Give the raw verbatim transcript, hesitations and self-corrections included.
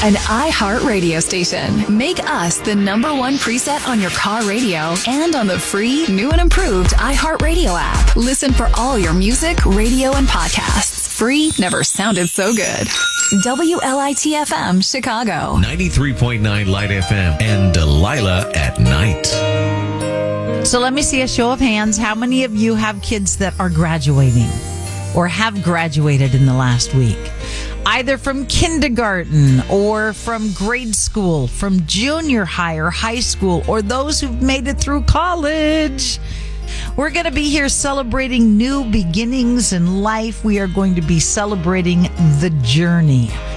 An iHeart radio station. Make us the number one preset on your car radio and on the free, new and improved iHeart Radio app. Listen for all your music, radio, and podcasts. Free never sounded so good. W L I T F M, Chicago. ninety-three point nine Light F M and Delilah at night. So let me see a show of hands. How many of you have kids that are graduating or have graduated in the last week? Either from kindergarten or from grade school, from junior high or high school, or those who've made it through college. We're going to be here celebrating new beginnings in life. We are going to be celebrating the journey.